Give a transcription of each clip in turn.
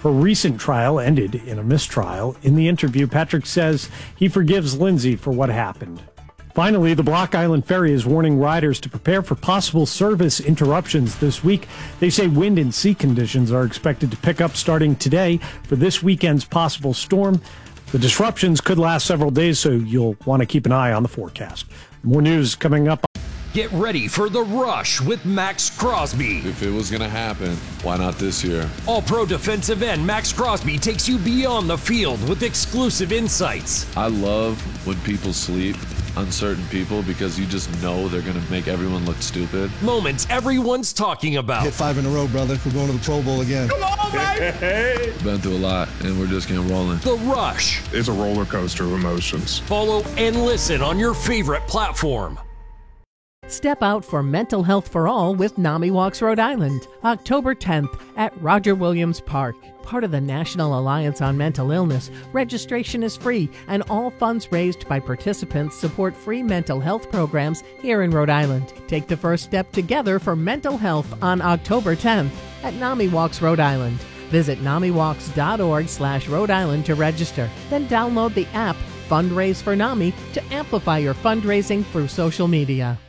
Her recent trial ended in a mistrial. In the interview, Patrick says he forgives Lindsay for what happened. Finally, the Block Island Ferry is warning riders to prepare for possible service interruptions this week. They say wind and sea conditions are expected to pick up starting today for this weekend's possible storm. The disruptions could last several days, so you'll want to keep an eye on the forecast. More news coming up. Get ready for The Rush with Max Crosby. If it was going to happen, why not this year? All-pro defensive end Max Crosby takes you beyond the field with exclusive insights. I love when people sleep on certain people because you just know they're going to make everyone look stupid. Moments everyone's talking about. Hit 5 in a row, brother. We're going to the Pro Bowl again. Come on, baby! Been through a lot, and we're just getting rolling. The Rush. It's a roller coaster of emotions. Follow and listen on your favorite platform. Step out for mental health for all with NAMI Walks Rhode Island, October 10th at Roger Williams Park. Part of the National Alliance on Mental Illness, registration is free and all funds raised by participants support free mental health programs here in Rhode Island. Take the first step together for mental health on October 10th at NAMI Walks Rhode Island. Visit NAMIWalks.org/Rhode Island to register. Then download the app Fundraise for NAMI to amplify your fundraising through social media.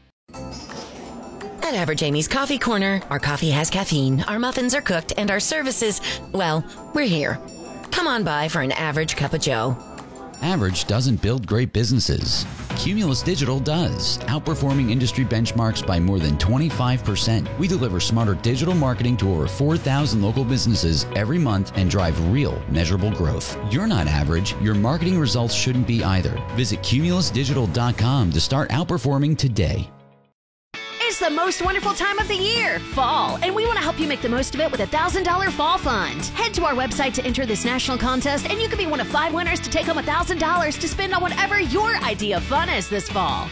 At Average Amy's Coffee Corner, our coffee has caffeine, our muffins are cooked, and our services, well, we're here. Come on by for an average cup of joe. Average doesn't build great businesses. Cumulus Digital does, outperforming industry benchmarks by more than 25%. We deliver smarter digital marketing to over 4,000 local businesses every month and drive real, measurable growth. You're not average. Your marketing results shouldn't be either. Visit cumulusdigital.com to start outperforming today. It's the most wonderful time of the year, fall, and we want to help you make the most of it with a $1,000 fall fund. Head to our website to enter this national contest, and you could be one of 5 winners to take home $1,000 to spend on whatever your idea of fun is this fall.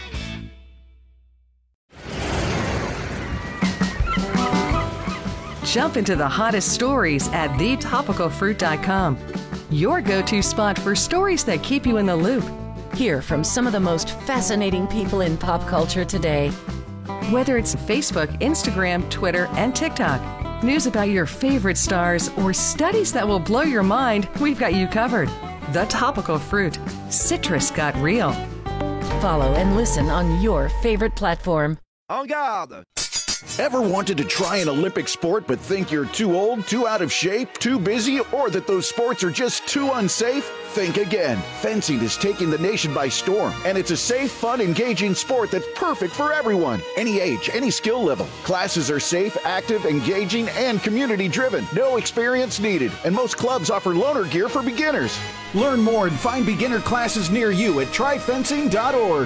Jump into the hottest stories at thetopicalfruit.com. Your go-to spot for stories that keep you in the loop. Hear from some of the most fascinating people in pop culture today. Whether it's Facebook, Instagram, Twitter, and TikTok, news about your favorite stars, or studies that will blow your mind, we've got you covered. The Topical Fruit. Citrus got real. Follow and listen on your favorite platform. En garde! Ever wanted to try an Olympic sport but think you're too old, too out of shape, too busy, or that those sports are just too unsafe? Think again. Fencing is taking the nation by storm, and it's a safe, fun, engaging sport that's perfect for everyone. Any age, any skill level. Classes are safe, active, engaging, and community-driven. No experience needed, and most clubs offer loaner gear for beginners. Learn more and find beginner classes near you at tryfencing.org.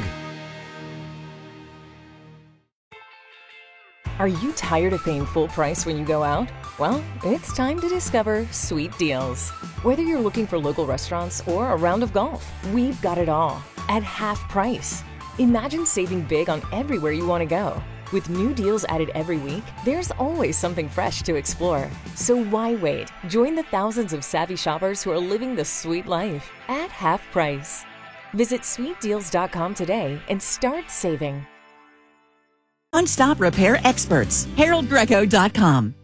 Are you tired of paying full price when you go out? Well, it's time to discover Sweet Deals. Whether you're looking for local restaurants or a round of golf, we've got it all at half price. Imagine saving big on everywhere you want to go. With new deals added every week, there's always something fresh to explore. So why wait? Join the thousands of savvy shoppers who are living the sweet life at half price. Visit sweetdeals.com today and start saving. One-stop repair experts. HaroldGreco.com.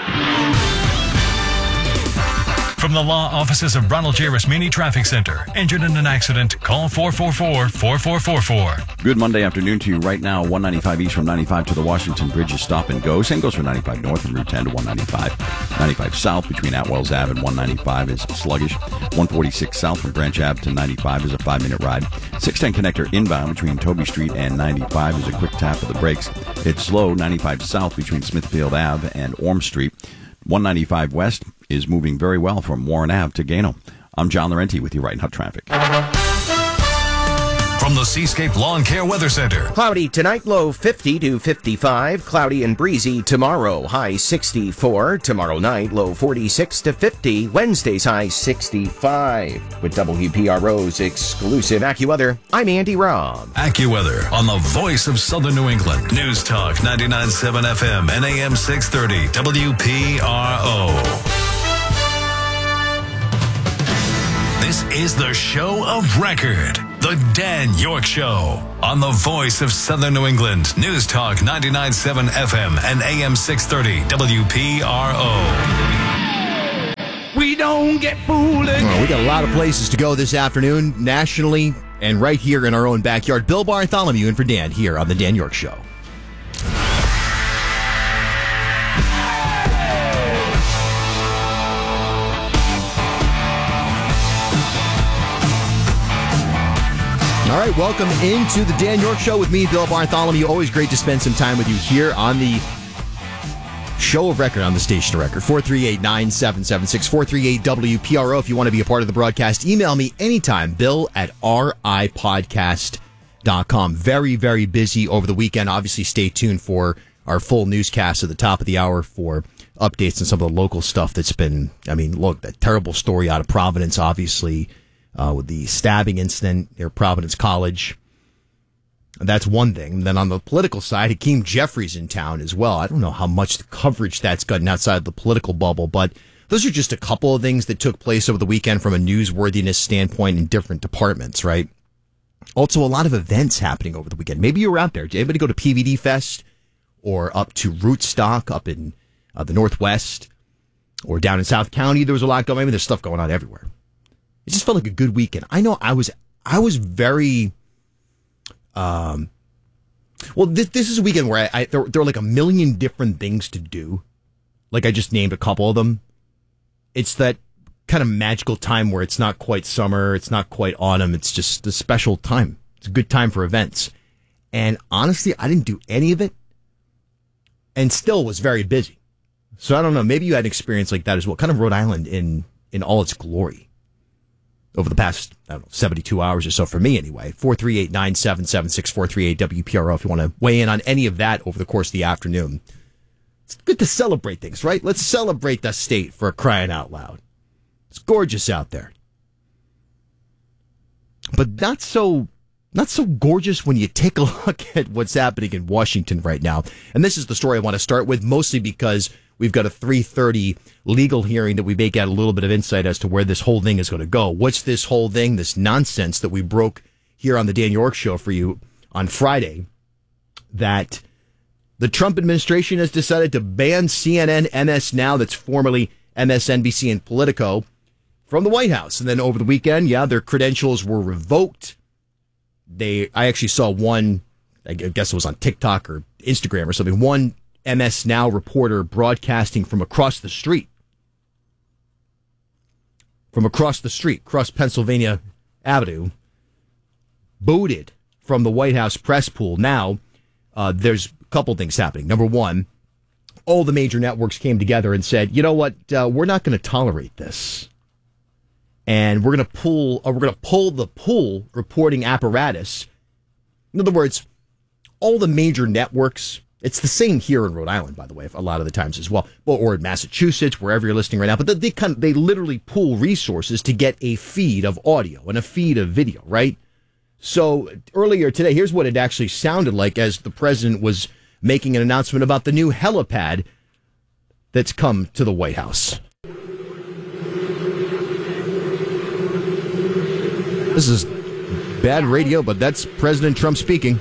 From the law offices of Ronald J. Rasmini Traffic Center. Injured in an accident? Call 444-4444. Good Monday afternoon to you. Right now, 195 east from 95 to the Washington Bridge is stop and go. Same goes for 95 north from Route 10 to 195. 95 south between Atwells Ave and 195 is sluggish. 146 south from Branch Ave to 95 is a 5-minute ride. 610 connector inbound between Toby Street and 95 is a quick tap of the brakes. It's slow 95 south between Smithfield Ave and Orm Street. 195 west is moving very well from Warren Ave to Gano. I'm John Laurenti with you right now, traffic. From the Seascape Lawn Care Weather Center. Cloudy tonight, low 50 to 55. Cloudy and breezy tomorrow, high 64. Tomorrow night, low 46 to 50. Wednesday's high 65. With WPRO's exclusive AccuWeather, I'm Andy Robb. AccuWeather on the voice of Southern New England. News Talk 99.7 FM and AM 630 WPRO. This is the show of record. The Dan York Show on the voice of Southern New England. News Talk 99.7 FM and AM 630 WPRO. don't get fooled again. We got a lot of places to go this afternoon, nationally and right here in our own backyard. Bill Bartholomew in for Dan here on The Dan York Show. All right, welcome into The Dan York Show with me, Bill Bartholomew. Always great to spend some time with you here on the show of record, on the station of record. 438-9776, 438-WPRO. If you want to be a part of the broadcast, email me anytime, bill@ripodcast.com. Very, very busy over the weekend. Obviously, stay tuned for our full newscast at the top of the hour for updates on some of the local stuff that's been, look, that terrible story out of Providence, obviously, with the stabbing incident near Providence College. That's one thing. And then on the political side, Hakeem Jeffries in town as well. I don't know how much coverage that's gotten outside the political bubble, but those are just a couple of things that took place over the weekend from a newsworthiness standpoint in different departments, right? Also, a lot of events happening over the weekend. Maybe you were out there. Did anybody go to PVD Fest or up to Rootstock up in the Northwest or down in South County? There was a lot going on. There's stuff going on everywhere. It just felt like a good weekend. I know I was very... this is a weekend where there are like a million different things to do. Like I just named a couple of them. It's that kind of magical time where it's not quite summer, it's not quite autumn, it's just a special time. It's a good time for events. And honestly, I didn't do any of it and still was very busy. So I don't know, maybe you had an experience like that as well. Kind of Rhode Island in all its glory over the past, 72 hours or so, for me anyway. 438-9776, 438-WPRO if you want to weigh in on any of that over the course of the afternoon. It's good to celebrate things, right? Let's celebrate the state for crying out loud. It's gorgeous out there. But not so gorgeous when you take a look at what's happening in Washington right now. And this is the story I want to start with, mostly because we've got a 3:30 legal hearing that we may get a little bit of insight as to where this whole thing is going to go. What's this whole thing, this nonsense that we broke here on the Dan York Show for you on Friday, that the Trump administration has decided to ban CNN, MS Now, that's formerly MSNBC and Politico, from the White House. And then over the weekend, their credentials were revoked. I actually saw one, I guess it was on TikTok or Instagram or something, one MS Now reporter broadcasting from across the street. Across Pennsylvania Avenue, booted from the White House press pool. Now, there's a couple things happening. Number one, all the major networks came together and said, you know what, we're not going to tolerate this. And we're going to pull the pool reporting apparatus. In other words, all the major networks, it's the same here in Rhode Island, by the way, a lot of the times as well, or in Massachusetts, wherever you're listening right now. But they literally pool resources to get a feed of audio and a feed of video, right? So earlier today, here's what it actually sounded like as the president was making an announcement about the new helipad that's come to the White House. This is bad radio, but that's President Trump speaking.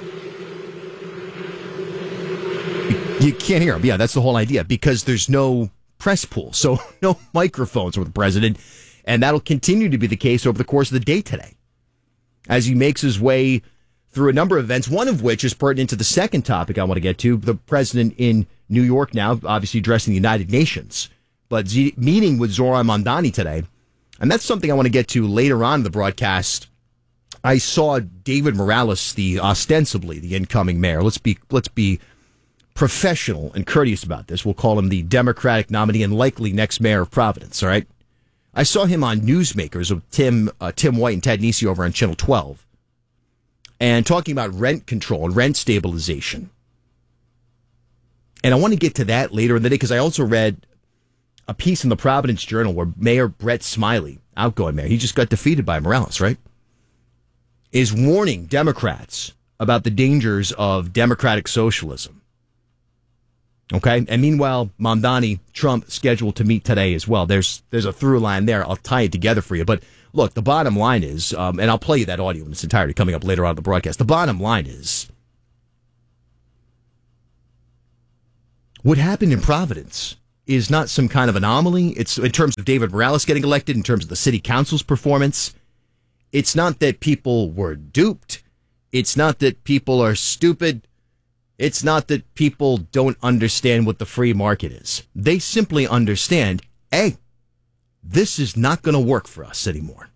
You can't hear him. Yeah, that's the whole idea, because there's no press pool, so no microphones with the president, and that'll continue to be the case over the course of the day today as he makes his way through a number of events, one of which is pertinent to the second topic I want to get to. The president in New York now, obviously addressing the United Nations, but meeting with Zoran Mondani today. And that's something I want to get to later on in the broadcast. I saw David Morales, ostensibly the incoming mayor. Let's be professional and courteous about this. We'll call him the Democratic nominee and likely next mayor of Providence, all right? I saw him on Newsmakers with Tim White and Ted Nesi over on Channel 12, and talking about rent control and rent stabilization. And I want to get to that later in the day, because I also read a piece in the Providence Journal where Mayor Brett Smiley, outgoing mayor, he just got defeated by Morales, right? Is warning Democrats about the dangers of democratic socialism. Okay? And meanwhile, Mondani, Trump, scheduled to meet today as well. There's a through line there. I'll tie it together for you. But look, the bottom line is, and I'll play you that audio in its entirety coming up later on in the broadcast. The bottom line is, what happened in Providence is not some kind of anomaly. It's in terms of David Morales getting elected, in terms of the city council's performance. It's not that people were duped. It's not that people are stupid. It's not that people don't understand what the free market is. They simply understand, hey, this is not going to work for us anymore.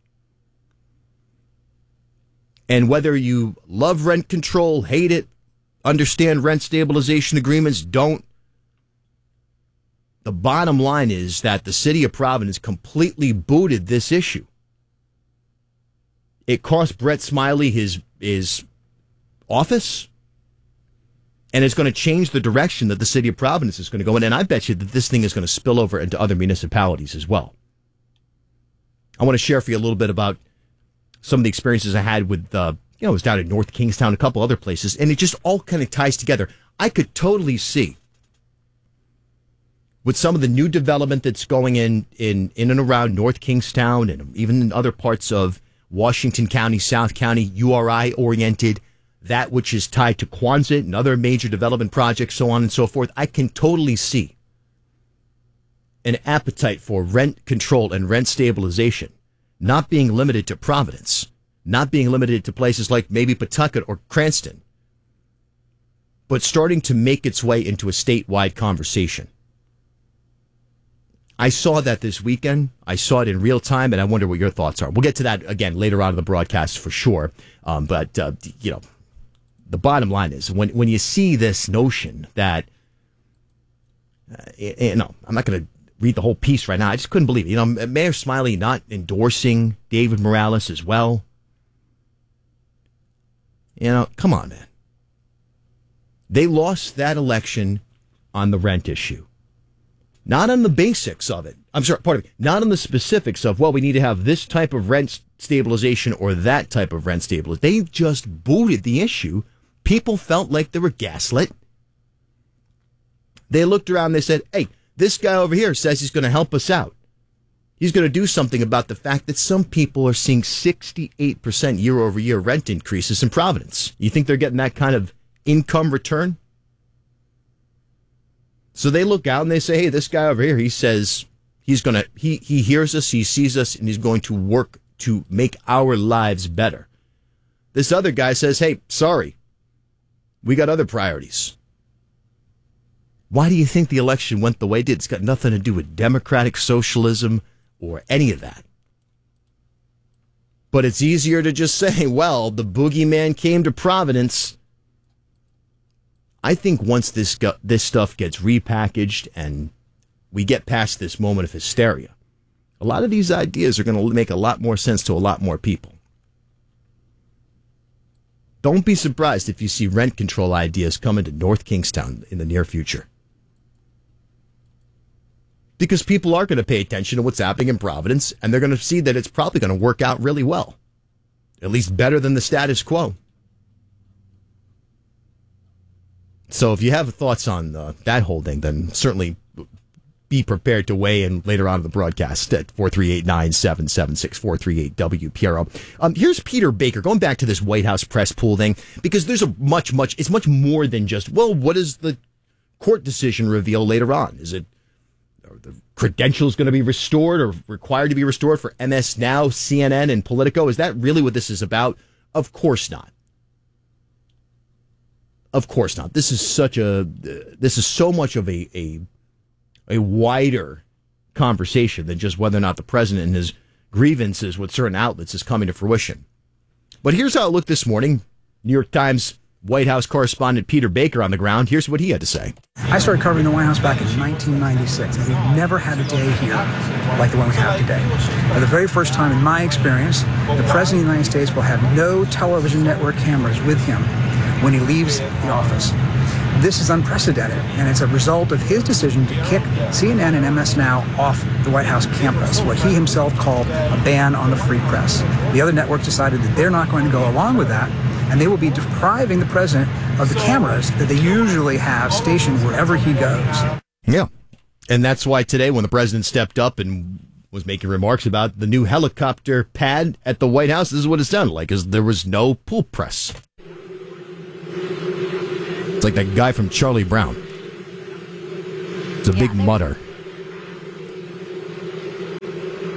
And whether you love rent control, hate it, understand rent stabilization agreements, don't, the bottom line is that the city of Providence completely booted this issue. It cost Brett Smiley his office, and it's going to change the direction that the city of Providence is going to go in. And I bet you that this thing is going to spill over into other municipalities as well. I want to share for you a little bit about some of the experiences I had with, I was down in North Kingstown, a couple other places, and it just all kind of ties together. I could totally see with some of the new development that's going in and around North Kingstown and even in other parts of Washington County, South County, URI-oriented, that which is tied to Quonset and other major development projects, so on and so forth. I can totally see an appetite for rent control and rent stabilization not being limited to Providence, not being limited to places like maybe Pawtucket or Cranston, but starting to make its way into a statewide conversation. I saw that this weekend. I saw it in real time, and I wonder what your thoughts are. We'll get to that again later on in the broadcast for sure. But the bottom line is when you see this notion that, I'm not going to read the whole piece right now. I just couldn't believe it. Mayor Smiley not endorsing David Morales as well. Come on, man. They lost that election on the rent issue. Not on the basics of it. I'm sorry, pardon me. Not on the specifics of, we need to have this type of rent stabilization or that type of rent stabilization. They just booted the issue. People felt like they were gaslit. They looked around and they said, hey, this guy over here says he's going to help us out. He's going to do something about the fact that some people are seeing 68% year-over-year rent increases in Providence. You think they're getting that kind of income return? So they look out and they say, hey, this guy over here, he says he hears us, he sees us, and he's going to work to make our lives better. This other guy says, hey, sorry, we got other priorities. Why do you think the election went the way it did? It's got nothing to do with democratic socialism or any of that. But it's easier to just say, well, the boogeyman came to Providence. I think once this stuff gets repackaged and we get past this moment of hysteria, a lot of these ideas are going to make a lot more sense to a lot more people. Don't be surprised if you see rent control ideas coming to North Kingstown in the near future. Because people are going to pay attention to what's happening in Providence, and they're going to see that it's probably going to work out really well. At least better than the status quo. So if you have thoughts on that whole thing, then certainly be prepared to weigh in later on in the broadcast at 438-9776, 438-WPRO. Here's Peter Baker, going back to this White House press pool thing, because there's it's much more than just, what does the court decision reveal later on? Is it, are the credentials going to be restored or required to be restored for MS Now, CNN, and Politico? Is that really what this is about? Of course not. Of course not. This is so much of a wider conversation than just whether or not the president and his grievances with certain outlets is coming to fruition. But here's how it looked this morning. New York Times White House correspondent Peter Baker on the ground. Here's what he had to say. I started covering the White House back in 1996, and we've never had a day here like the one we have today. For the very first time in my experience, the President of the United States will have no television network cameras with him when he leaves the office. This is unprecedented, and it's a result of his decision to kick CNN and MS Now off the White House campus, what he himself called a ban on the free press. The other networks decided that they're not going to go along with that, and they will be depriving the president of the cameras that they usually have stationed wherever he goes. Yeah, and that's why today when the president stepped up and was making remarks about the new helicopter pad at the White House, this is what it sounded like, is there was no pool press. It's like that guy from Charlie Brown. It's a big mutter.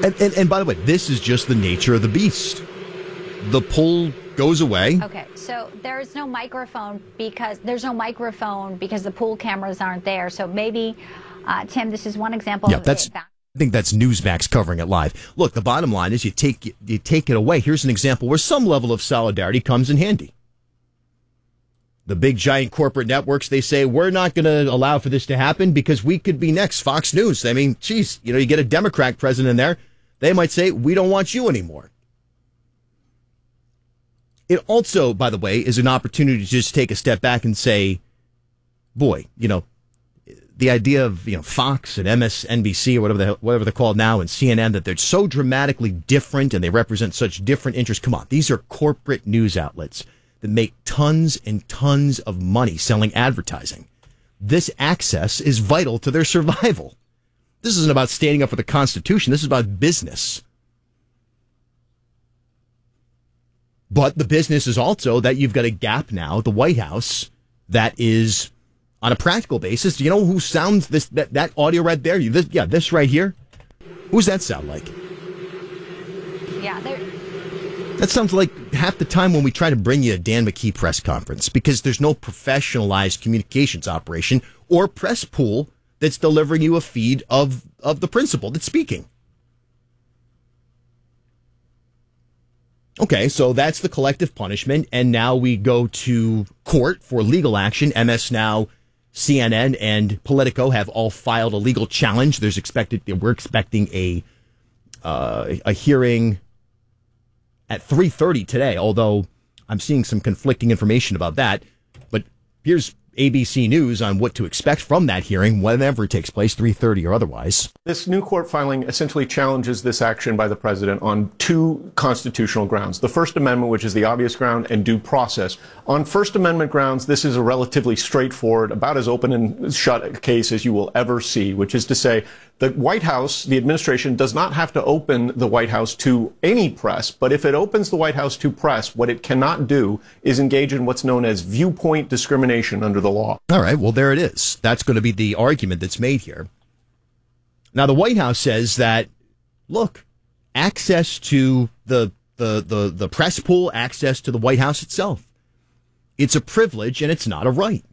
And by the way, this is just the nature of the beast. The pull goes away. Okay, so there's no microphone because the pool cameras aren't there. So maybe, Tim, this is one example. Yeah, I think that's Newsmax covering it live. Look, the bottom line is you take it away. Here's an example where some level of solidarity comes in handy. The big giant corporate networks, they say, we're not going to allow for this to happen because we could be next. Fox News. I mean, geez, you get a Democrat president in there. They might say, we don't want you anymore. It also, by the way, is an opportunity to just take a step back and say, boy, the idea of Fox and MSNBC or whatever they're called now and CNN, that they're so dramatically different and they represent such different interests. Come on, these are corporate news outlets that make tons and tons of money selling advertising. This access is vital to their survival. This isn't about standing up for the Constitution. This is about business. But the business is also that you've got a gap now, the White House, that is, on a practical basis, you know who sounds that audio right there? This right here. Who's that sound like? Yeah, that sounds like half the time when we try to bring you a Dan McKee press conference, because there's no professionalized communications operation or press pool that's delivering you a feed of the principal that's speaking. Okay, so that's the collective punishment, and now we go to court for legal action. MS Now, CNN, and Politico have all filed a legal challenge. We're expecting a hearing at 3:30 today, although I'm seeing some conflicting information about that. But here's ABC News on what to expect from that hearing, whenever it takes place, 3:30 or otherwise. This new court filing essentially challenges this action by the president on two constitutional grounds. The First Amendment, which is the obvious ground, and due process. On First Amendment grounds, this is a relatively straightforward, about as open and shut a case as you will ever see, which is to say the White House, the administration, does not have to open the White House to any press, but if it opens the White House to press, what it cannot do is engage in what's known as viewpoint discrimination under the law. All right, well, there it is. That's going to be the argument that's made here. Now, the White House says that, look, access to the press pool, access to the White House itself, it's a privilege and it's not a right.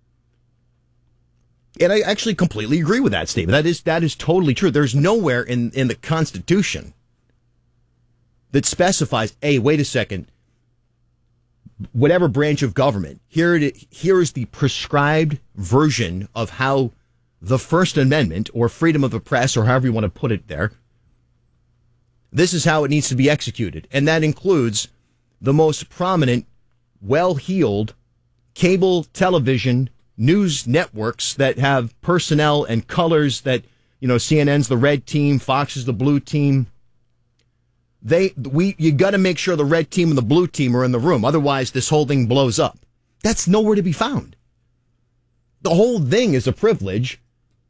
And I actually completely agree with that statement. That is totally true. There's nowhere in the Constitution that specifies, hey, wait a second, whatever branch of government, here is the prescribed version of how the First Amendment or freedom of the press, or however you want to put it there, this is how it needs to be executed. And that includes the most prominent, well-heeled cable television news networks that have personnel and colors that, CNN's the red team, Fox is the blue team. You got to make sure the red team and the blue team are in the room. Otherwise, this whole thing blows up. That's nowhere to be found. The whole thing is a privilege.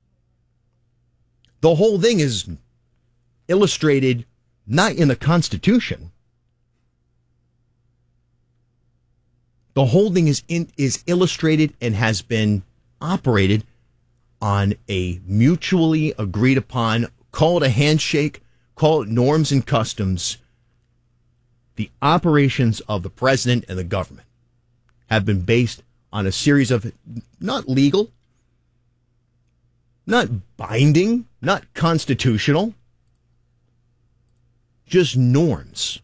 The whole thing is illustrated not in the Constitution. The whole thing is illustrated and has been operated on a mutually agreed upon, call it a handshake, call it norms and customs. The operations of the president and the government have been based on a series of not legal, not binding, not constitutional, just norms.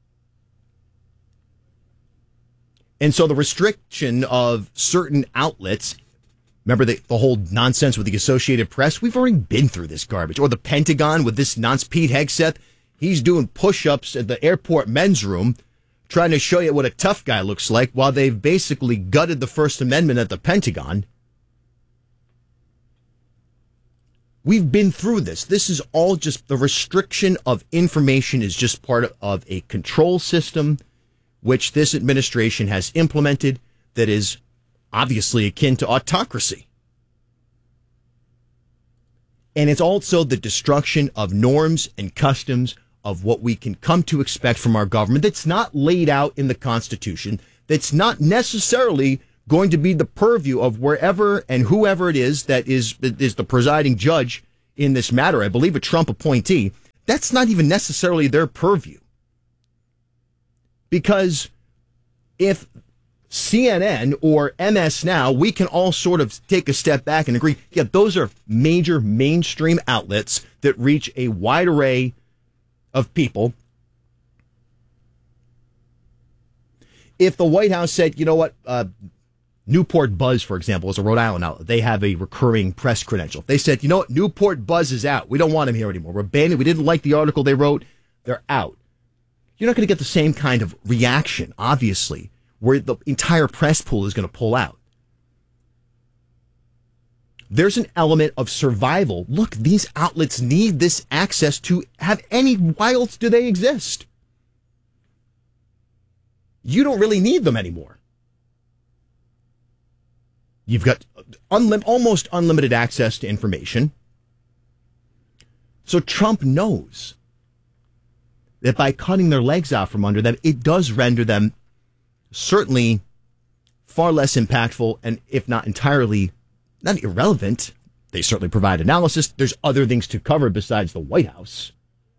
And so the restriction of certain outlets, remember the whole nonsense with the Associated Press? We've already been through this garbage. Or the Pentagon with this nonsense. Pete Hegseth, he's doing push-ups at the airport men's room, trying to show you what a tough guy looks like, while they've basically gutted the First Amendment at the Pentagon. We've been through this. This is all just the restriction of information is just part of a control system which this administration has implemented that is obviously akin to autocracy. And it's also the destruction of norms and customs of what we can come to expect from our government that's not laid out in the Constitution, that's not necessarily going to be the purview of wherever and whoever it is that is the presiding judge in this matter. I believe a Trump appointee. That's not even necessarily their purview. Because if CNN or MS Now, we can all sort of take a step back and agree, yeah, those are major mainstream outlets that reach a wide array of people. If the White House said, you know what, Newport Buzz, for example, is a Rhode Island outlet. They have a recurring press credential. They said, you know what, Newport Buzz is out. We don't want him here anymore. We're banning. We didn't like the article they wrote. They're out. You're not going to get the same kind of reaction, obviously, where the entire press pool is going to pull out. There's an element of survival. Look, these outlets need this access to have any. Why else do they exist? You don't really need them anymore. You've got almost unlimited access to information. So Trump knows that by cutting their legs out from under them, it does render them certainly far less impactful and, if not entirely, not irrelevant. They certainly provide analysis. There's other things to cover besides the White House.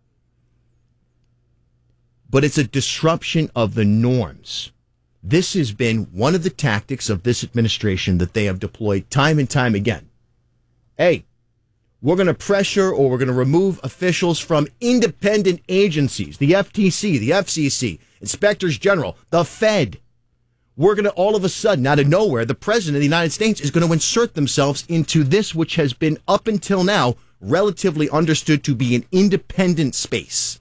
But it's a disruption of the norms. This has been one of the tactics of this administration that they have deployed time and time again. Hey, we're going to pressure or we're going to remove officials from independent agencies, the FTC, the FCC, inspectors general, the Fed. We're going to all of a sudden, out of nowhere, the president of the United States is going to insert themselves into this, which has been up until now relatively understood to be an independent space.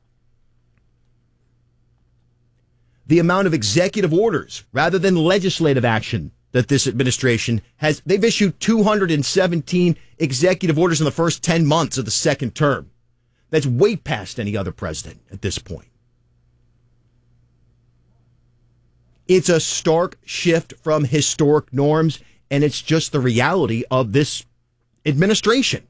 The amount of executive orders rather than legislative action that this administration has, they've issued 217 executive orders in the first 10 months of the second term. That's way past any other president at this point. It's a stark shift from historic norms, and it's just the reality of this administration.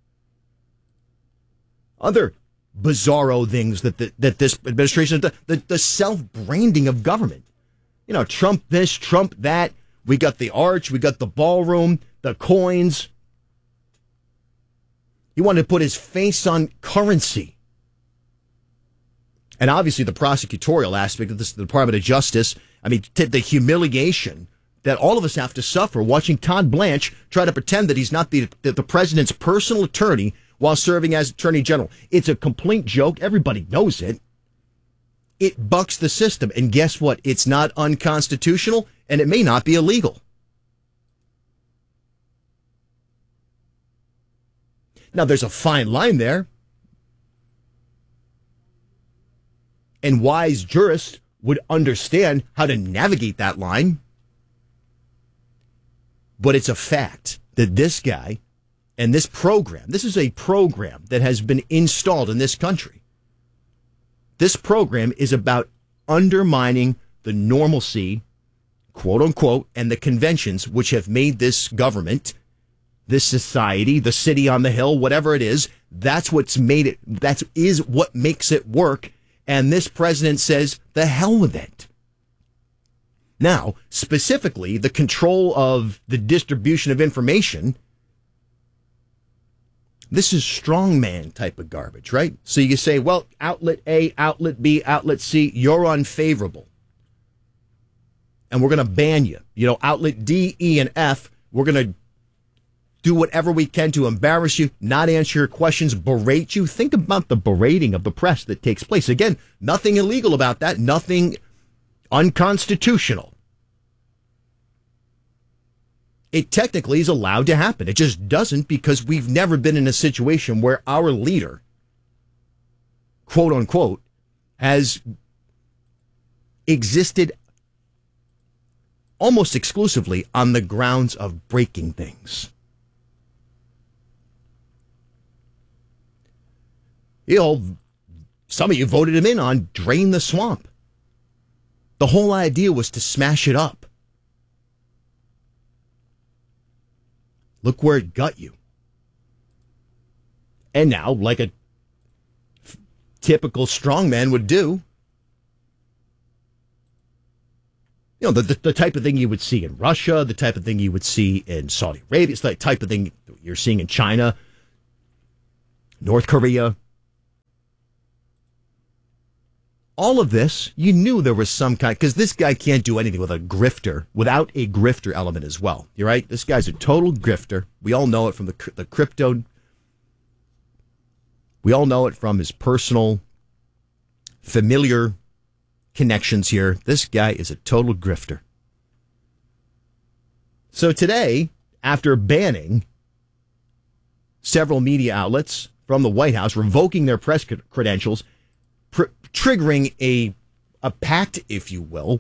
Other bizarro things that this administration, the self-branding of government. You know, Trump this, Trump that. We got the arch, we got the ballroom, the coins. He wanted to put his face on currency. And obviously the prosecutorial aspect of this, the Department of Justice, I mean, the humiliation that all of us have to suffer watching Todd Blanche try to pretend that he's not the president's personal attorney while serving as attorney general. It's a complete joke. Everybody knows it. It bucks the system. And guess what? It's not unconstitutional, and it may not be illegal. Now, there's a fine line there. And wise jurists would understand how to navigate that line. But it's a fact that this guy and this program, this is a program that has been installed in this country. This program is about undermining the normalcy, quote unquote, and the conventions which have made this government, this society, the city on the hill, whatever it is, that's what's made it, that is what makes it work. And this president says, the hell with it. Now, specifically, the control of the distribution of information, this is strongman type of garbage, right? So you say, well, outlet A, outlet B, outlet C, you're unfavorable. And we're going to ban you. You know, outlet D, E, and F, we're going to do whatever we can to embarrass you, not answer your questions, berate you. Think about the berating of the press that takes place. Again, nothing illegal about that, nothing unconstitutional. It technically is allowed to happen. It just doesn't because we've never been in a situation where our leader, quote unquote, has existed almost exclusively on the grounds of breaking things. You know, some of you voted him in on drain the swamp. The whole idea was to smash it up. Look where it got you. And now, like a typical strongman would do, you know, the type of thing you would see in Russia, the type of thing you would see in Saudi Arabia, it's the type of thing you're seeing in China, North Korea. all of this, you knew there was some kind, because this guy can't do anything without a grifter element as well. You're right. This guy's a total grifter. We all know it from the crypto. We all know it from his personal, familiar connections here. This guy is a total grifter. So today, after banning several media outlets from the White House, revoking their press credentials, triggering a pact, if you will,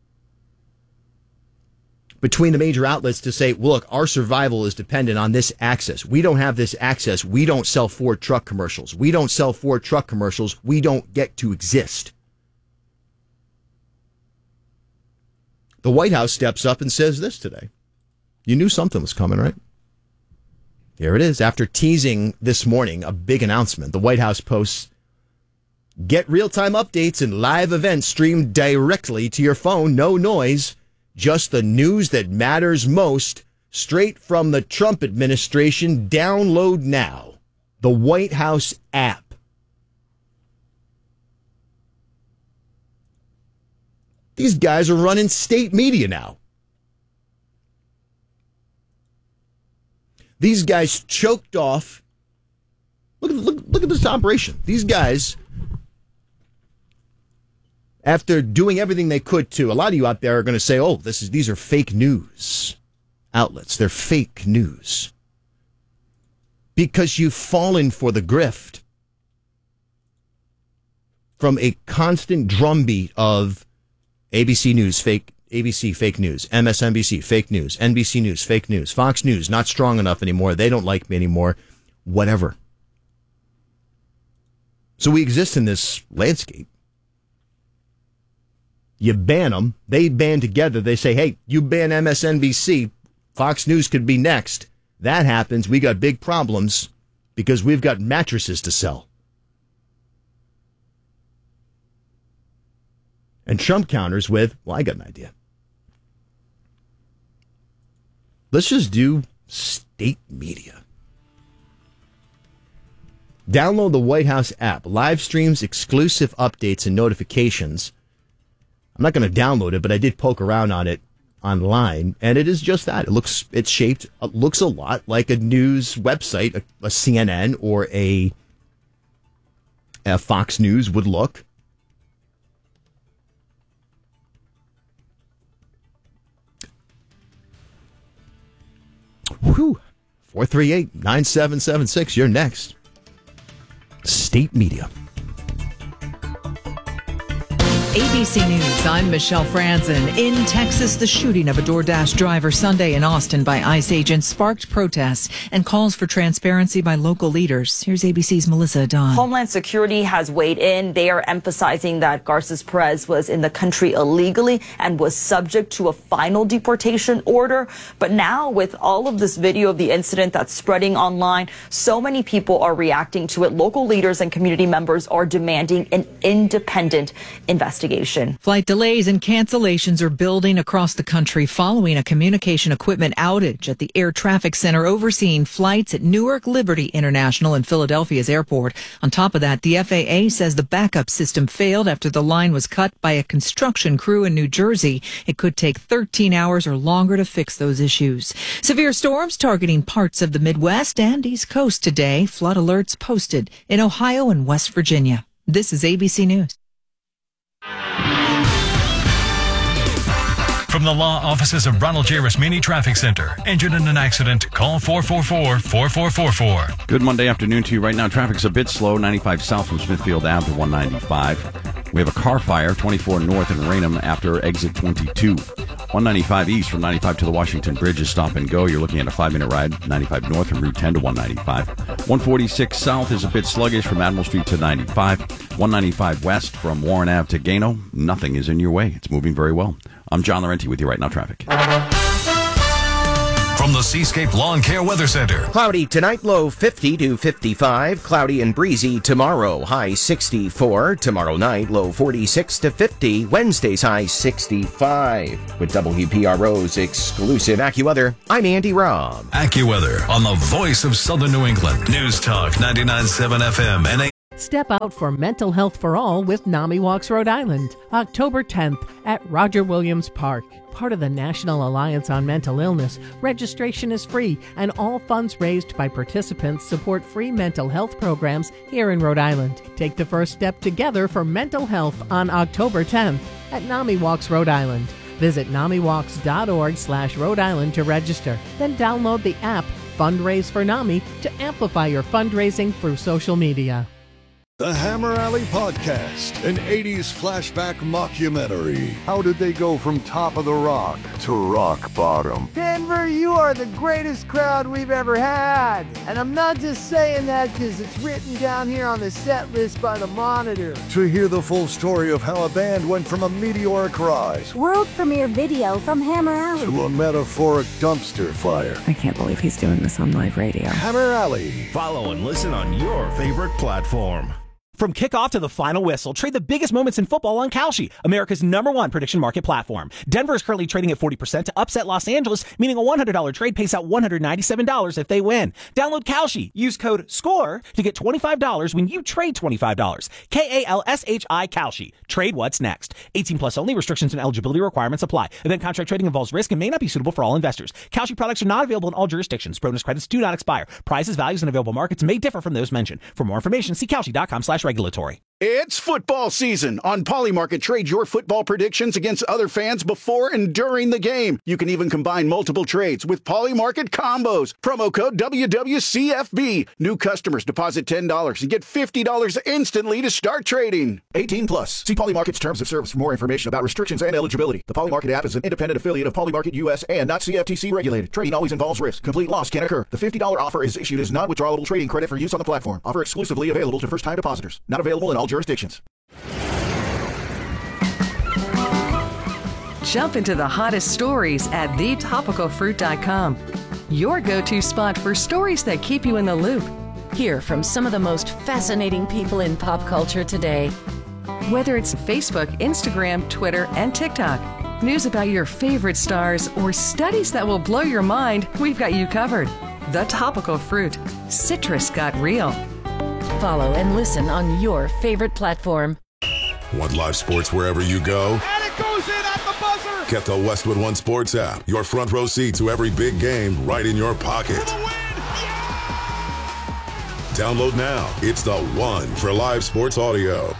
between the major outlets to say, look, our survival is dependent on this access. We don't have this access. We don't sell Ford truck commercials. We don't sell Ford truck commercials. We don't get to exist. The White House steps up and says this today. You knew something was coming, right? Here it is. After teasing this morning a big announcement, the White House posts, get real-time updates and live events streamed directly to your phone. No noise. Just the news that matters most, straight from the Trump administration. Download now. The White House app. These guys are running state media now. These guys choked off. Look at this operation. These guys, after doing everything they could to, a lot of you out there are going to say, oh, these are fake news outlets. They're fake news. Because you've fallen for the grift from a constant drumbeat of ABC News, ABC, fake news, MSNBC, fake news, NBC News, fake news, Fox News, not strong enough anymore. They don't like me anymore. Whatever. So we exist in this landscape. You ban them. They band together. They say, hey, you ban MSNBC. Fox News could be next. That happens. We got big problems because we've got mattresses to sell. And Trump counters with, well, I got an idea. Let's just do state media. Download the White House app. Live streams, exclusive updates, and notifications. I'm not going to download it, but I did poke around on it online, and it is just that. It looks a lot like a news website, a CNN or a Fox News would look. Whew. 438-9776. You're next. State media. ABC News, I'm Michelle Franzen. In Texas, the shooting of a DoorDash driver Sunday in Austin by ICE agents sparked protests and calls for transparency by local leaders. Here's ABC's Melissa Adon. Homeland Security has weighed in. They are emphasizing that Garces Perez was in the country illegally and was subject to a final deportation order. But now, with all of this video of the incident that's spreading online, so many people are reacting to it. Local leaders and community members are demanding an independent investigation. Flight delays and cancellations are building across the country following a communication equipment outage at the air traffic center overseeing flights at Newark Liberty International and Philadelphia's airport. On top of that, the FAA says the backup system failed after the line was cut by a construction crew in New Jersey. It could take 13 hours or longer to fix those issues. Severe storms targeting parts of the Midwest and East Coast today. Flood alerts posted in Ohio and West Virginia. This is ABC News. From the law offices of Ronald J. Rasmini Traffic Center. Injured in an accident? Call 444-4444. Good Monday afternoon to you. Right now, traffic's a bit slow. 95 south from Smithfield Ave to 195. We have a car fire, 24 north in Raynham after exit 22. 195 east from 95 to the Washington Bridge is stop and go. You're looking at a 5-minute ride. 95 north from Route 10 to 195. 146 south is a bit sluggish from Admiral Street to 95. 195 west from Warren Ave to Gano. Nothing is in your way. It's moving very well. I'm John Laurenti with you right now, traffic. From the Seascape Lawn Care Weather Center. Cloudy tonight, low 50 to 55. Cloudy and breezy tomorrow, high 64. Tomorrow night, low 46 to 50. Wednesday's high 65. With WPRO's exclusive AccuWeather, I'm Andy Robb. AccuWeather on the voice of Southern New England. News Talk 99.7 FM and Step out for mental health for all with NAMI Walks Rhode Island, October 10th at Roger Williams Park. Part of the National Alliance on Mental Illness, registration is free and all funds raised by participants support free mental health programs here in Rhode Island. Take the first step together for mental health on October 10th at NAMI Walks Rhode Island. Visit NAMIWalks.org/Rhode Island to register. Then download the app Fundraise for NAMI to amplify your fundraising through social media. The Hammer Alley Podcast, an 80s flashback mockumentary. How did they go from top of the rock to rock bottom? Denver, you are the greatest crowd we've ever had. And I'm not just saying that because it's written down here on the set list by the Monitor. To hear the full story of how a band went from a meteoric rise world premiere video from Hammer Alley to a metaphoric dumpster fire. I can't believe he's doing this on live radio. Hammer Alley. Follow and listen on your favorite platform. From kickoff to the final whistle, trade the biggest moments in football on Kalshi, America's #1 prediction market platform. Denver is currently trading at 40% to upset Los Angeles, meaning a $100 trade pays out $197 if they win. Download Kalshi. Use code SCORE to get $25 when you trade $25. KALSHI Kalshi. Trade what's next. 18 plus only. Restrictions and eligibility requirements apply. Event contract trading involves risk and may not be suitable for all investors. Kalshi products are not available in all jurisdictions. Bonus credits do not expire. Prices, values, and available markets may differ from those mentioned. For more information, see Kalshi.com/regulatory. It's football season. On Polymarket, trade your football predictions against other fans before and during the game. You can even combine multiple trades with Polymarket combos. Promo code WWCFB. New customers deposit $10 and get $50 instantly to start trading. 18 plus. See Polymarket's terms of service for more information about restrictions and eligibility. The Polymarket app is an independent affiliate of Polymarket US and not CFTC regulated. Trading always involves risk. Complete loss can occur. The $50 offer is issued as non-withdrawable trading credit for use on the platform. Offer exclusively available to first-time depositors. Not available in all jurisdictions. Jump into the hottest stories at thetopicalfruit.com. Your go-to spot for stories that keep you in the loop. Hear from some of the most fascinating people in pop culture today. Whether it's Facebook, Instagram, Twitter, and TikTok, news about your favorite stars, or studies that will blow your mind, we've got you covered. The Topical Fruit. Citrus got real. Follow and listen on your favorite platform. Want live sports wherever you go? And it goes in at the buzzer! Get the Westwood One Sports app. Your front row seat to every big game right in your pocket. Download now. It's the one for live sports audio.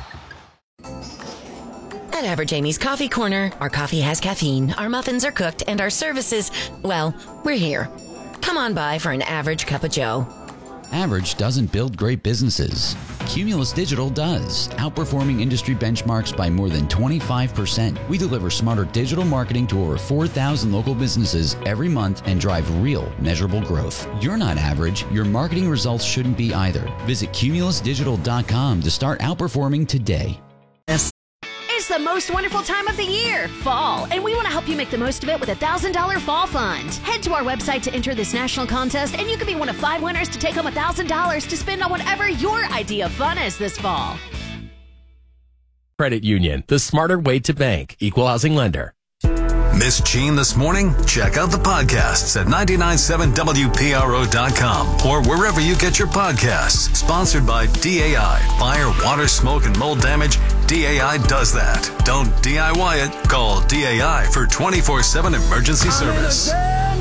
At Average Amy's Coffee Corner, our coffee has caffeine, our muffins are cooked, and our services, well, we're here. Come on by for an average cup of joe. Average doesn't build great businesses. Cumulus Digital does, outperforming industry benchmarks by more than 25%. We deliver smarter digital marketing to over 4,000 local businesses every month and drive real, measurable growth. You're not average. Your marketing results shouldn't be either. Visit cumulusdigital.com to start outperforming today. It's the most wonderful time of the year, fall, and we want to help you make the most of it with a $1,000 fall fund. Head to our website to enter this national contest, and you can be one of 5 winners to take home $1,000 to spend on whatever your idea of fun is this fall. Credit Union, the smarter way to bank. Equal housing lender. Miss Gene this morning? Check out the podcasts at 997WPRO.com or wherever you get your podcasts. Sponsored by DAI. Fire, water, smoke, and mold damage. DAI does that. Don't DIY it. Call DAI for 24/7 emergency service.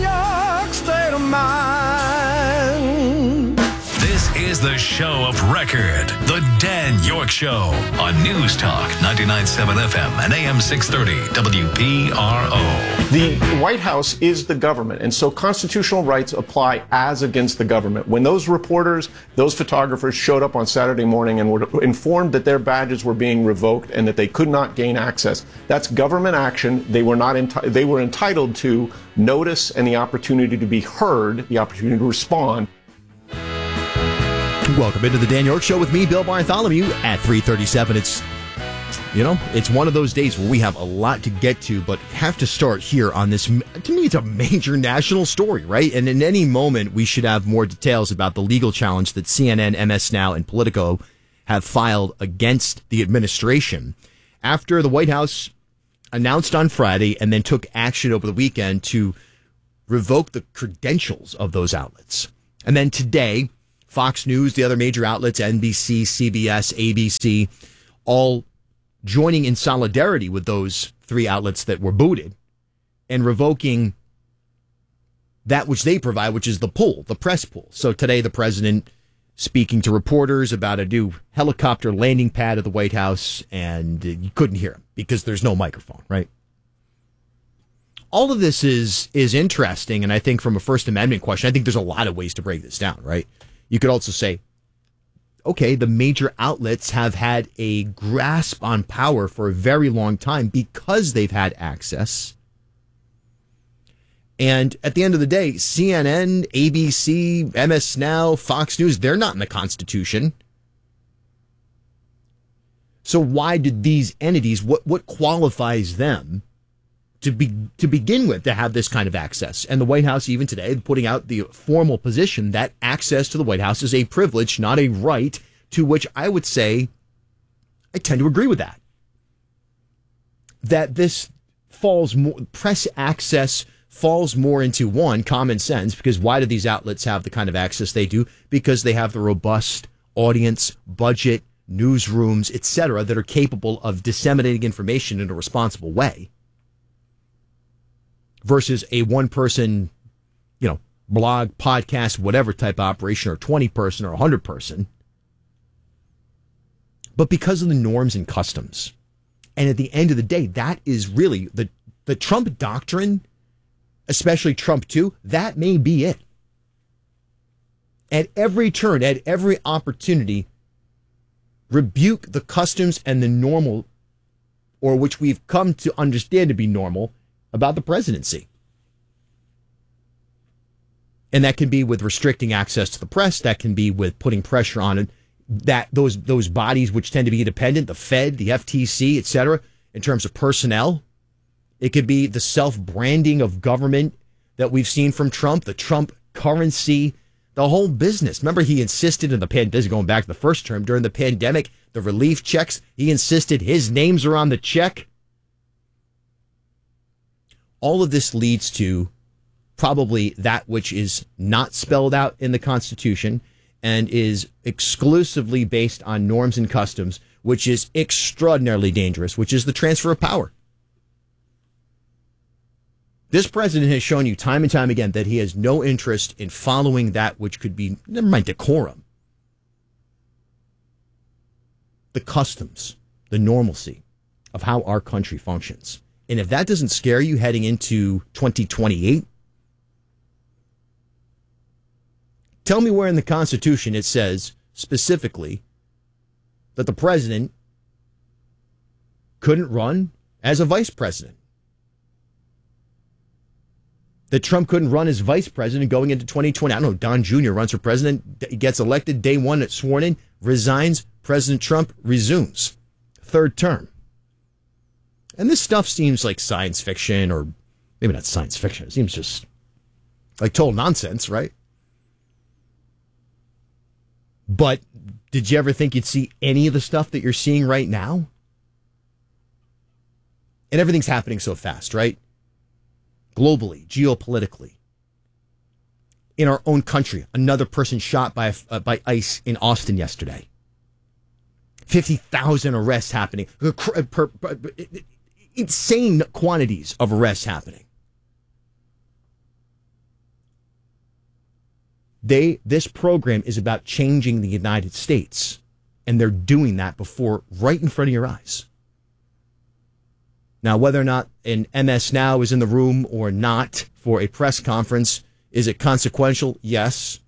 This is the show of record, The Dan York Show, on News Talk 99.7 FM and AM 630 WPRO. The White House is the government, and so constitutional rights apply as against the government. When those reporters, those photographers showed up on Saturday morning and were informed that their badges were being revoked and that they could not gain access, that's government action. They were not they were entitled to notice and the opportunity to be heard, the opportunity to respond. Welcome into the Dan York Show with me, Bill Bartholomew, at 3:37. It's one of those days where we have a lot to get to, but have to start here on this. To me, it's a major national story, right? And in any moment, we should have more details about the legal challenge that CNN, MS Now, and Politico have filed against the administration after the White House announced on Friday and then took action over the weekend to revoke the credentials of those outlets. And then today, Fox News, the other major outlets, NBC, CBS, ABC, all joining in solidarity with those three outlets that were booted and revoking that which they provide, which is the pool, the press pool. So today the president speaking to reporters about a new helicopter landing pad at the White House, and you couldn't hear him because there's no microphone, right? All of this is interesting, and I think from a First Amendment question, I think there's a lot of ways to break this down, right? You could also say, okay, the major outlets have had a grasp on power for a very long time because they've had access. And at the end of the day, CNN, ABC, MS Now, Fox News, they're not in the Constitution. So why did these entities, what qualifies them to begin with to have this kind of access? And the White House, even today, putting out the formal position that access to the White House is a privilege, not a right, to which I would say I tend to agree with that. That this falls more, press access falls more into one, common sense, because why do these outlets have the kind of access they do? Because they have the robust audience, budget, newsrooms, etc., that are capable of disseminating information in a responsible way. Versus a one-person, blog, podcast, whatever type of operation, or 20-person or 100-person. But because of the norms and customs. And at the end of the day, that is really the Trump doctrine, especially Trump 2, that may be it. At every turn, at every opportunity, rebuke the customs and the normal, or which we've come to understand to be normal, about the presidency. And that can be with restricting access to the press. That can be with putting pressure on it. That those bodies which tend to be independent, the Fed, the FTC, etc., in terms of personnel. It could be the self-branding of government that we've seen from Trump, the Trump currency, the whole business. Remember, he insisted in the pandemic, this is going back to the first term, during the pandemic, the relief checks, he insisted his names are on the check. All of this leads to probably that which is not spelled out in the Constitution and is exclusively based on norms and customs, which is extraordinarily dangerous, which is the transfer of power. This president has shown you time and time again that he has no interest in following that which could be, never mind decorum, the customs, the normalcy of how our country functions. And if that doesn't scare you heading into 2028, tell me where in the Constitution it says specifically that the president couldn't run as a vice president. That Trump couldn't run as vice president going into 2020. I don't know, Don Jr. runs for president, gets elected day one, it's sworn in, resigns, President Trump resumes. Third term. And this stuff seems like science fiction, or maybe not science fiction. It seems just like total nonsense, right? But did you ever think you'd see any of the stuff that you're seeing right now? And everything's happening so fast, right? Globally, geopolitically. In our own country, another person shot by ICE in Austin yesterday. 50,000 arrests happening. Insane quantities of arrests happening. This program is about changing the United States, and they're doing that right in front of your eyes. Now, whether or not an MS Now is in the room or not for a press conference, is it consequential? Yes.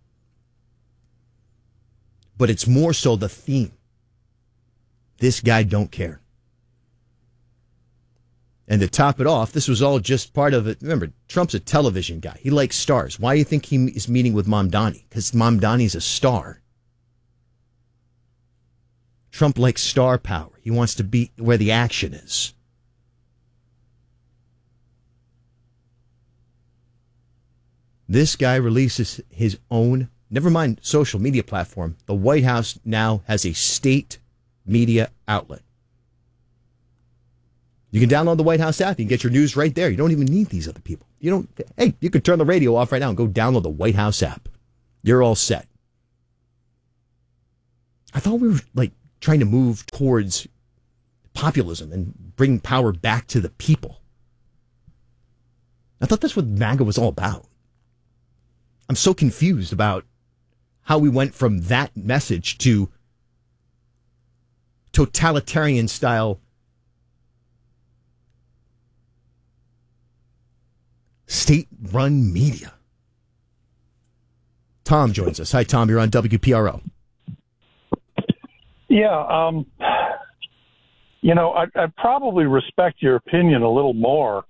But it's more so the theme. This guy don't care. And to top it off, this was all just part of it. Remember, Trump's a television guy. He likes stars. Why do you think he is meeting with Mamdani? Because Mamdani's a star. Trump likes star power. He wants to be where the action is. This guy releases his own, never mind social media platform. The White House now has a state media outlet. You can download the White House app. You can get your news right there. You don't even need these other people. You could turn the radio off right now and go download the White House app. You're all set. I thought we were like trying to move towards populism and bring power back to the people. I thought that's what MAGA was all about. I'm so confused about how we went from that message to totalitarian style state-run media. Tom joins us. Hi, Tom. You're on WPRO. Yeah, I'd probably respect your opinion a little more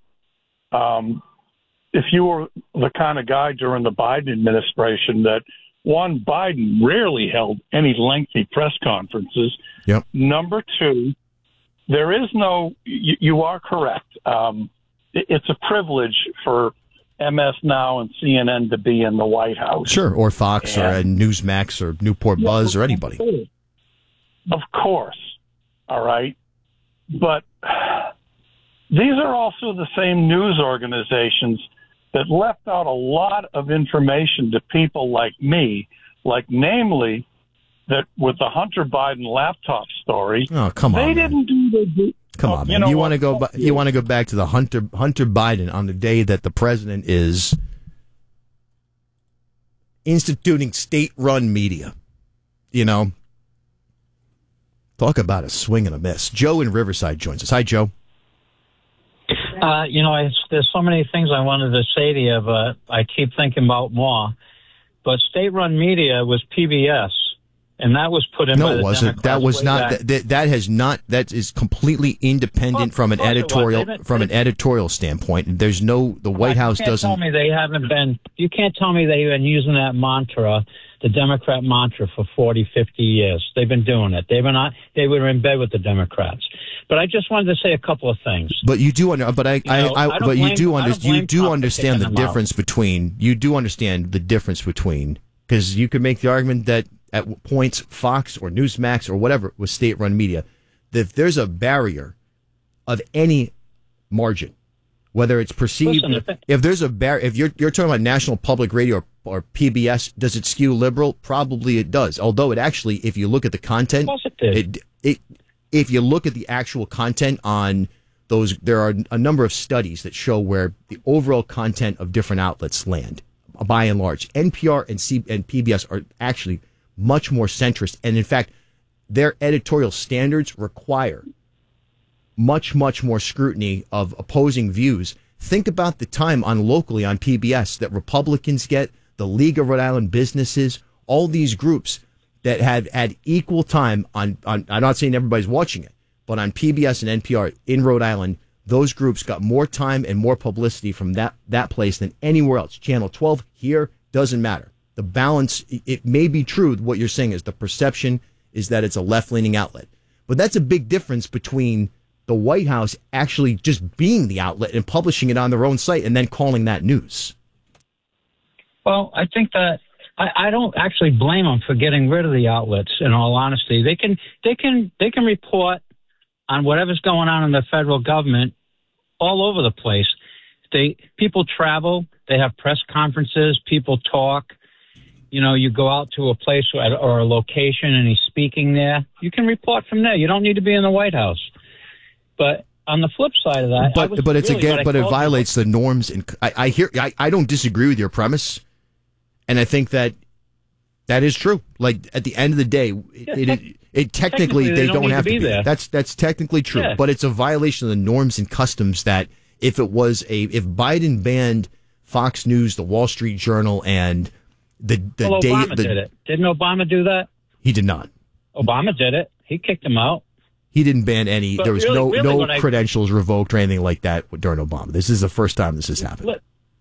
if you were the kind of guy during the Biden administration that, one, Biden rarely held any lengthy press conferences. Yep. Number two, there is no, you are correct. It's a privilege for MS Now and CNN to be in the White House. Sure, or Fox or Newsmax or Newport Buzz or anybody. Of course. All right. But these are also the same news organizations that left out a lot of information to people like me, like namely that with the Hunter Biden laptop story. Oh, come on. They didn't do the. Come on, man. You want to go? You want to go back to the Hunter Biden on the day that the president is instituting state-run media. You know, talk about a swing and a miss. Joe in Riverside joins us. Hi, Joe. There's so many things I wanted to say to you, but I keep thinking about more. But state-run media was PBS. And that was put in by the No, it wasn't. Democrats That was not. back. That has not. That is completely independent from an editorial standpoint. There's no. The White House doesn't. You can't tell me they haven't been. You can't tell me they've been using that mantra, the Democrat mantra, for 40, 50 years. They've been doing it. They were in bed with the Democrats. But I just wanted to say a couple of things. But you do understand the them difference between. You do understand the difference between, because you could make the argument that at points Fox or Newsmax or whatever was state-run media, that if there's a barrier of any margin, whether it's perceived, if there's a barrier, if you're talking about National Public Radio or PBS, does it skew liberal? Probably it does. Although it actually, if you look at the content, if you look at the actual content on those, there are a number of studies that show where the overall content of different outlets land. By and large, NPR and PBS are actually much more centrist, and in fact, their editorial standards require much, much more scrutiny of opposing views. Think about the time locally on PBS that Republicans get, the League of Rhode Island Businesses, all these groups that had equal time on. I'm not saying everybody's watching it, but on PBS and NPR in Rhode Island, those groups got more time and more publicity from that place than anywhere else. Channel 12 here doesn't matter. The balance, it may be true, what you're saying is the perception is that it's a left-leaning outlet. But that's a big difference between the White House actually just being the outlet and publishing it on their own site and then calling that news. Well, I think that I don't actually blame them for getting rid of the outlets, in all honesty. They can report on whatever's going on in the federal government all over the place. People travel, they have press conferences, people talk. You know, you go out to a place or a location and he's speaking there. You can report from there. You don't need to be in the White House. But on the flip side of that, it violates the norms. And I don't disagree with your premise, and I think that is true. Like at the end of the day, it technically they don't have to be there. That's technically true, but it's a violation of the norms and customs that if Biden banned Fox News, the Wall Street Journal, and Obama did it. Didn't Obama do that? He did not. Obama did it. He kicked him out. He didn't ban any. But there was no credentials revoked or anything like that during Obama. This is the first time this has happened.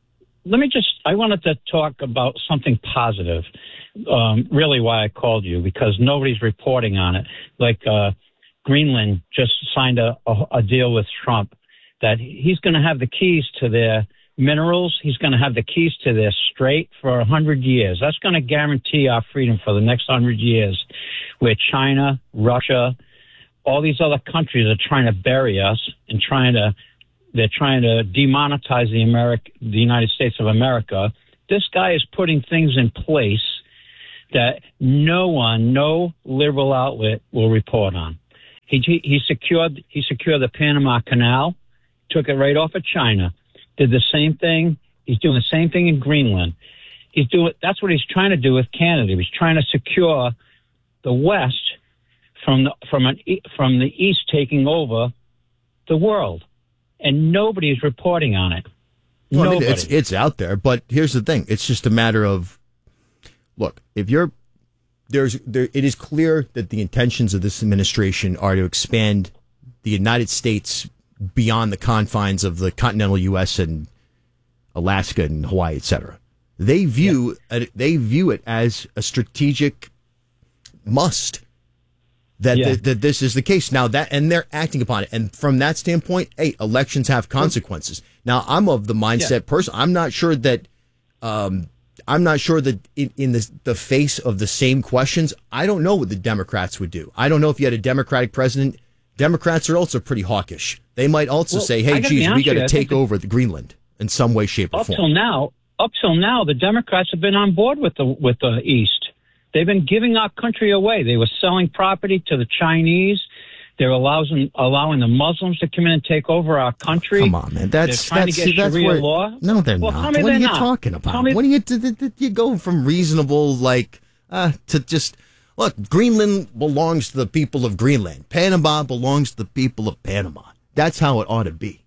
I wanted to talk about something positive. Really why I called you, because nobody's reporting on it. Like Greenland just signed a deal with Trump that he's going to have the keys to their minerals. He's going to have the keys to their strait for 100 years. That's going to guarantee our freedom for the next 100 years, where China, Russia, all these other countries are trying to bury us and they're trying to demonetize the United States of America. This guy is putting things in place that no liberal outlet will report on. He secured the Panama Canal, took it right off of China, did the same thing. He's doing the same thing in Greenland. That's what he's trying to do with Canada. He's trying to secure the West from the East taking over the world, and nobody is reporting on it. Well, Nobody. I mean, it's out there, but here's the thing: it's just a matter of look. If you're it is clear that the intentions of this administration are to expand the United States beyond the confines of the continental U.S. and Alaska and Hawaii, etc. They view it as a strategic must that this is the case now. And they're acting upon it. And from that standpoint, hey, elections have consequences. Now, I'm of the mindset person. I'm not sure that in the face of the same questions, I don't know what the Democrats would do. I don't know if you had a Democratic president. Democrats are also pretty hawkish. They might also say, hey, geez, we got to take over the Greenland in some way, shape, or form. Up till now, the Democrats have been on board with the East. They've been giving our country away. They were selling property to the Chinese. They're allowing the Muslims to come in and take over our country. Come on, man. That's trying to get Sharia law. No, they're not. What are you talking about? What do you go from reasonable to just look? Greenland belongs to the people of Greenland. Panama belongs to the people of Panama. That's how it ought to be.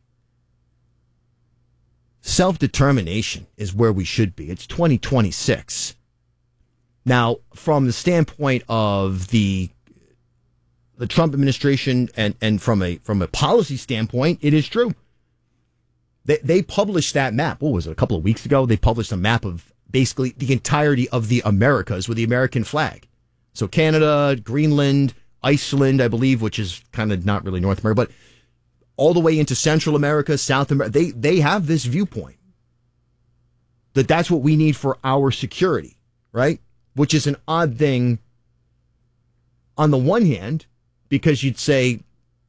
Self-determination is where we should be. It's 2026. Now, from the standpoint of the Trump administration and from a policy standpoint, it is true. They published that map. What was it, a couple of weeks ago? They published a map of basically the entirety of the Americas with the American flag. So Canada, Greenland, Iceland, I believe, which is kind of not really North America, but all the way into Central America, South America. They have this viewpoint that that's what we need for our security, right? Which is an odd thing on the one hand, because you'd say,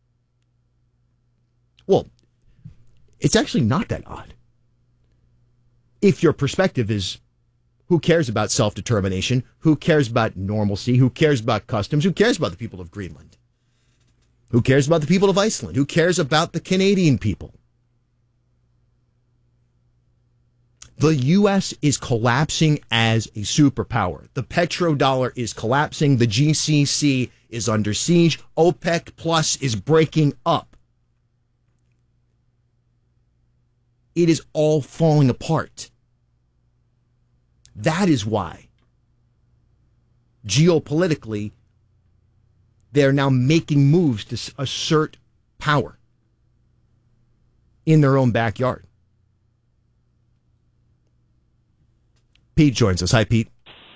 well, it's actually not that odd. If your perspective is, who cares about self-determination? Who cares about normalcy? Who cares about customs? Who cares about the people of Greenland? Who cares about the people of Iceland? Who cares about the Canadian people? The U.S. is collapsing as a superpower. The petrodollar is collapsing. The GCC is under siege. OPEC Plus is breaking up. It is all falling apart. That is why, geopolitically, they're now making moves to assert power in their own backyard. Pete joins us. Hi, Pete.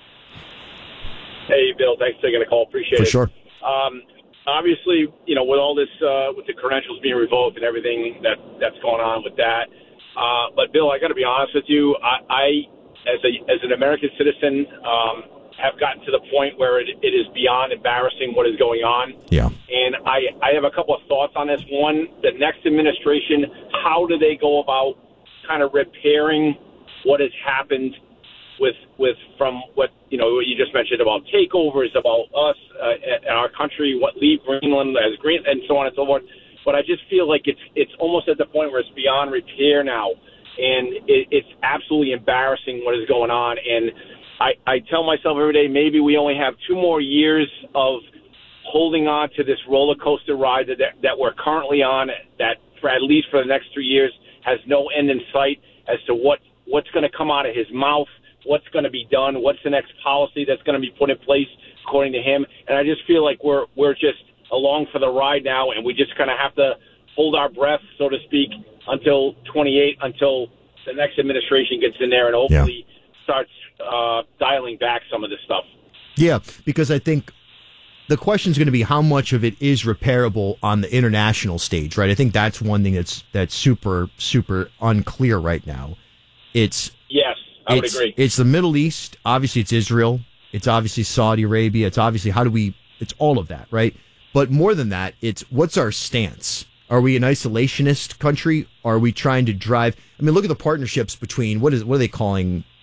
Hey, Bill. Thanks for taking the call. Appreciate it. For sure. Obviously, with all this, with the credentials being revoked and everything that's going on with that. But, Bill, I got to be honest with you. I as an American citizen, have gotten to the point where it is beyond embarrassing what is going on. Yeah. And I have a couple of thoughts on this. One, the next administration, how do they go about kind of repairing what has happened from what you just mentioned about takeovers, about us and our country, what leave Greenland as green, and so on and so forth. But I just feel like it's almost at the point where it's beyond repair now, and it's absolutely embarrassing what is going on. And I tell myself every day, maybe we only have 2 more years of holding on to this roller coaster ride that we're currently on, that for at least for the next 3 years has no end in sight as to what's going to come out of his mouth, what's going to be done, what's the next policy that's going to be put in place according to him. And I just feel like we're just along for the ride now, and we just kind of have to hold our breath, so to speak, until 28, until the next administration gets in there and hopefully starts dialing back some of this stuff. Yeah, because I think the question is going to be how much of it is repairable on the international stage, right? I think that's one thing that's super, super unclear right now. Yes, I would agree. It's the Middle East. Obviously, it's Israel. It's obviously Saudi Arabia. It's obviously it's all of that, right? But more than that, it's what's our stance? Are we an isolationist country? Are we trying to drive? I mean, look at the partnerships between, what are they calling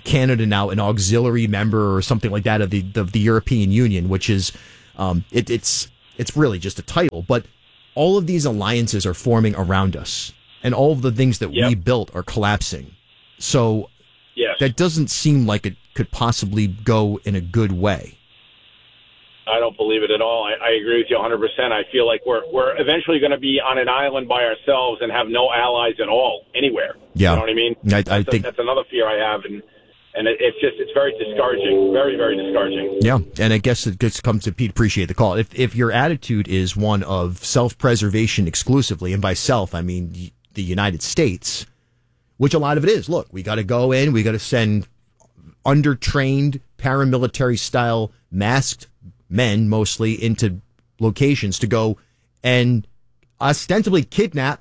Canada now an auxiliary member or something like that of the European Union, which is it's really just a title. But all of these alliances are forming around us, and all of the things that we built are collapsing. So that doesn't seem like it could possibly go in a good way. I don't believe it at all. I agree with you 100%. I feel like we're eventually going to be on an island by ourselves and have no allies at all anywhere. Yeah. You know what I mean? I think that's another fear I have, and it's very discouraging, very, very discouraging. Yeah, and I guess it just comes to Pete. Appreciate the call. If your attitude is one of self-preservation exclusively, and by self I mean the United States, which a lot of it is. Look, we got to go in, we got to send undertrained paramilitary style masked men mostly into locations to go and ostensibly kidnap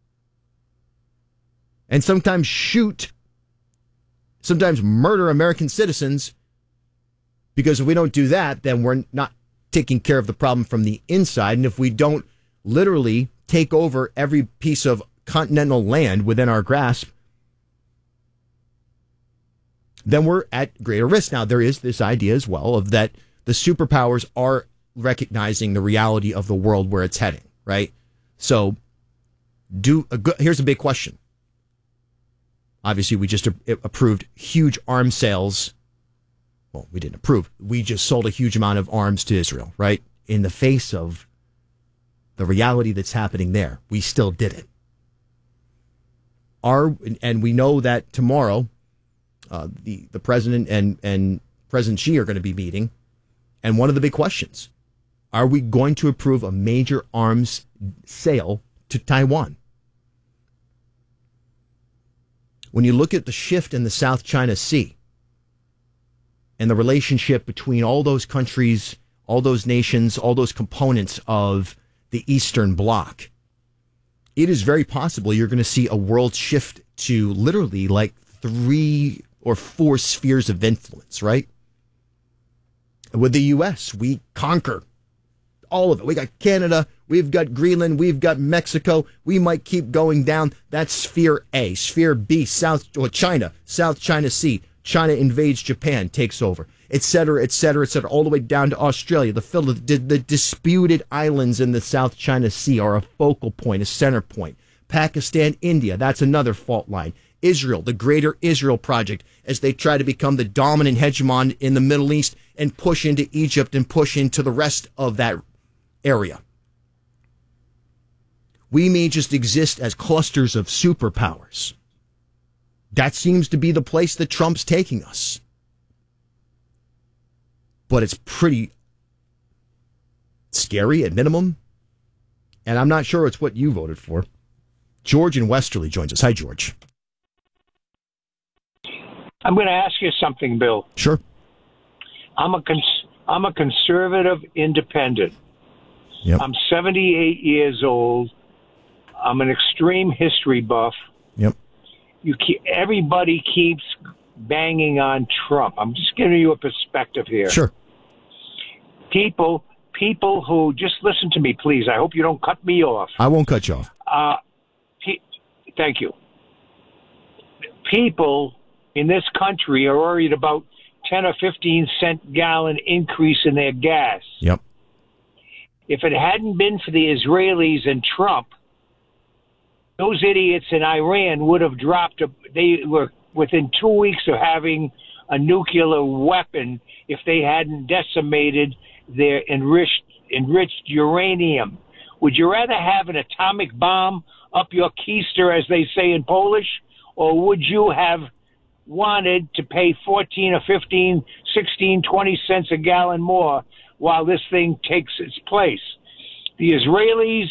and sometimes shoot, sometimes murder American citizens, because if we don't do that, then we're not taking care of the problem from the inside. And if we don't literally take over every piece of continental land within our grasp, then we're at greater risk. Now, there is this idea as well of that the superpowers are recognizing the reality of the world where it's heading, right? So here's a big question. Obviously, we just approved huge arms sales. Well, we didn't approve. We just sold a huge amount of arms to Israel, right? In the face of the reality that's happening there, we still did it. And we know that tomorrow, the president and President Xi are going to be meeting. And one of the big questions, are we going to approve a major arms sale to Taiwan? When you look at the shift in the South China Sea and the relationship between all those countries, all those nations, all those components of the Eastern Bloc, it is very possible you're going to see a world shift to literally like 3 or 4 spheres of influence, right? With the U.S., we conquer all of it. We got Canada, we've got Greenland, we've got Mexico. We might keep going down. That's Sphere A. Sphere B, China, South China Sea. China invades Japan, takes over, et cetera, et cetera, et cetera, all the way down to Australia. The disputed islands in the South China Sea are a focal point, a center point. Pakistan, India, that's another fault line. Israel, the Greater Israel Project, as they try to become the dominant hegemon in the Middle East and push into Egypt and push into the rest of that area. We may just exist as clusters of superpowers. That seems to be the place that Trump's taking us. But it's pretty scary at minimum. And I'm not sure it's what you voted for. George in Westerly joins us. Hi, George. I'm going to ask you something, Bill. Sure. I'm a conservative independent. Yep. I'm 78 years old. I'm an extreme history buff. Yep. Everybody keeps banging on Trump. I'm just giving you a perspective here. Sure. People who, just listen to me, please. I hope you don't cut me off. I won't cut you off. Thank you. People in this country are worried about 10 or 15 cent gallon increase in their gas. Yep. If it hadn't been for the Israelis and Trump, those idiots in Iran would have dropped. They were within 2 weeks of having a nuclear weapon if they hadn't decimated their enriched uranium. Would you rather have an atomic bomb up your keister, as they say in Polish, or would you have wanted to pay 14 or 15, 16, 20 cents a gallon more while this thing takes its place? The Israelis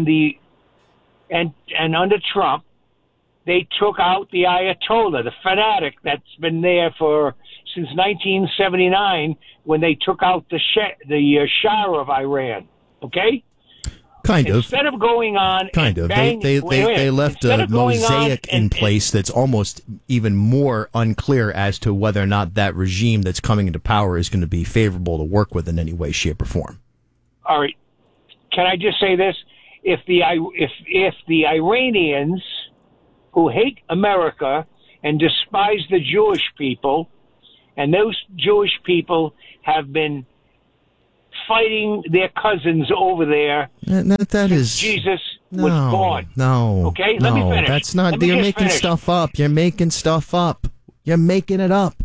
and under Trump, they took out the Ayatollah, the fanatic that's been there since 1979 when they took out the Shah of Iran. Okay? Kind of. Instead of going on, kind of. They left a mosaic in place that's almost even more unclear as to whether or not that regime that's coming into power is going to be favorable to work with in any way, shape, or form. All right. Can I just say this? If the Iranians who hate America and despise the Jewish people. And those Jewish people have been fighting their cousins over there. That is Jesus was born. No. Okay, let me finish. That's not. You're making stuff up. You're making stuff up. You're making it up.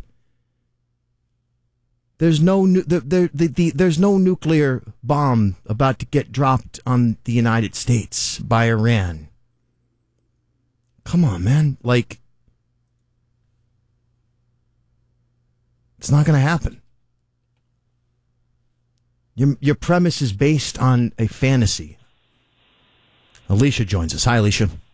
There's no there's no nuclear bomb about to get dropped on the United States by Iran. Come on, man. Like, it's not going to happen. Your premise is based on a fantasy. Alicia joins us. Hi, Alicia.